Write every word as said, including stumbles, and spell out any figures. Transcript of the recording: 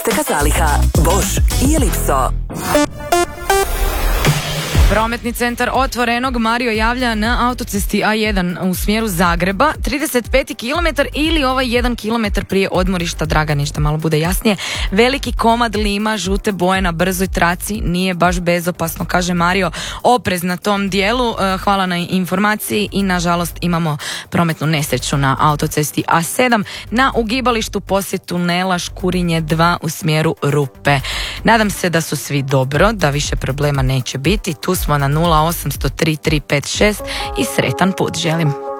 Teka zaliha, Bosch i Ellipso. Prometni centar Otvorenog Mario javlja na autocesti A jedan u smjeru Zagreba, trideset peti kilometar ili ovaj jedan kilometar prije odmorišta Draganišta, malo bude jasnije. Veliki komad lima žute boje na brzoj traci, nije baš bezopasno, kaže Mario. Oprez na tom dijelu, hvala na informaciji i nažalost imamo prometnu nesreću na autocesti A sedam na ugibalištu poslije tunela Škurinje dva u smjeru Rupe. Nadam se da su svi dobro, da više problema neće biti. Tu smo na nula osam zero tri tri pet šest i sretan put želim.